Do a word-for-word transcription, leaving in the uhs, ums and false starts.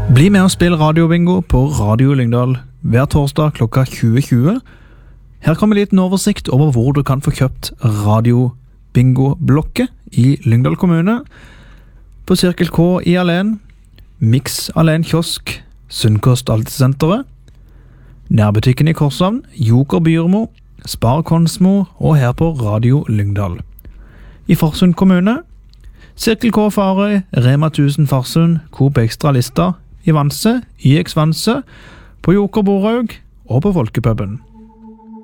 Bli med og spill radiobingo på Radio Lyngdal hver torsdag klokka tjue tjue. Her kommer litt en oversikt over hvor du kan få kjøpt radiobingo-blokket i Lyngdal kommune. På Cirkel K i Alen, Mix Alen Kiosk, Sunnkost Altesenteret, Nærbutikken i Korshavn, Joker Byrmo, Spar Konsmo og her på Radio Lyngdal. I Farsund kommune, Cirkel K Farøy, Rema tusen Farsund, Coop Extra Lista, i Vanse, I X Vanse, på Joker Borhaug og på Folkepuben.